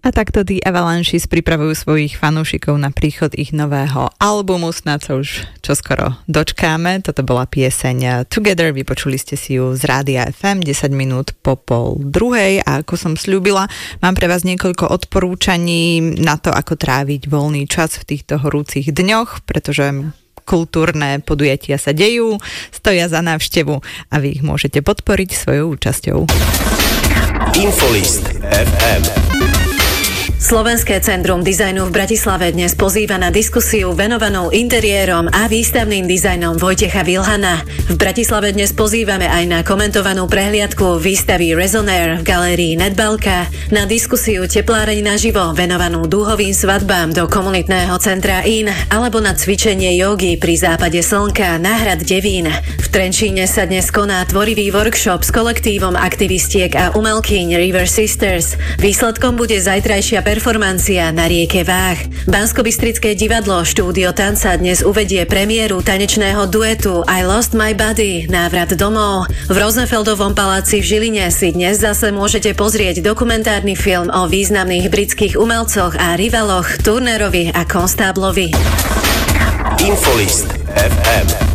A takto tí Avalanches pripravujú svojich fanúšikov na príchod ich nového albumu, snáď sa už čoskoro dočkáme. Toto bola pieseň Together, vypočuli ste si ju z Rádia FM 10 minút po 12:30 a ako som sľúbila, mám pre vás niekoľko odporúčaní na to, ako tráviť voľný čas v týchto horúcich dňoch, pretože kultúrne podujatia sa dejú, stoja za návštevu a vy ich môžete podporiť svojou účasťou. Infolist FM. Slovenské centrum dizajnu v Bratislave dnes pozýva na diskusiu venovanú interiérom a výstavným dizajnom Vojtecha Vilhana. V Bratislave dnes pozývame aj na komentovanú prehliadku výstavy Resonair v galérii Netbalka, na diskusiu Tepláreň naživo venovanú dúhovým svadbám do komunitného centra IN, alebo na cvičenie jogy pri západe slnka na hrad Devín. V Trenčíne sa dnes koná tvorivý workshop s kolektívom aktivistiek a umelkyň River Sisters. Výsledkom bude zajtrajšia performancia na rieke Váh. Banskobystrické divadlo Štúdio tanca dnes uvedie premiéru tanečného duetu I Lost My Body, návrat domov. V Rosenfeldovom paláci v Žiline si dnes zase môžete pozrieť dokumentárny film o významných britských umelcoch a rivaloch Turnerovi a Konstáblovi. Infolist FM.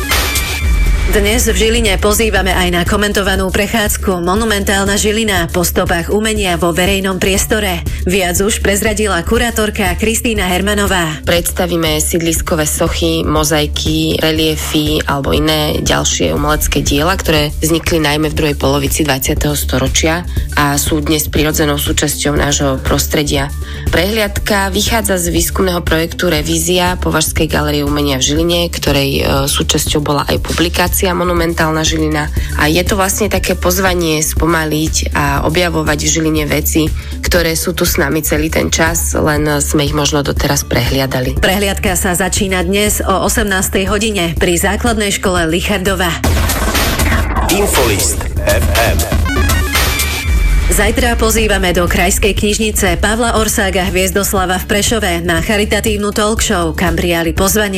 Dnes v Žiline pozývame aj na komentovanú prechádzku Monumentálna Žilina po stopách umenia vo verejnom priestore. Viac už prezradila kurátorka Kristína Hermanová. Predstavíme sídliskové sochy, mozaiky, reliefy alebo iné ďalšie umelecké diela, ktoré vznikli najmä v druhej polovici 20. storočia a sú dnes prirodzenou súčasťou nášho prostredia. Prehliadka vychádza z výskumného projektu Revízia Považskej galérie umenia v Žiline, ktorej súčasťou bola aj publikácia Monumentálna Žilina a je to vlastne také pozvanie spomaliť a objavovať v Žiline veci, ktoré sú tu s nami celý ten čas, len sme ich možno doteraz prehliadali. Prehliadka sa začína dnes o 18. hodine pri základnej škole Lichardova. Infolist FM. Zajtra pozývame do Krajskej knižnice Pavla Orsága Hviezdoslava v Prešove na charitatívnu talk show, kam prijali pozvanie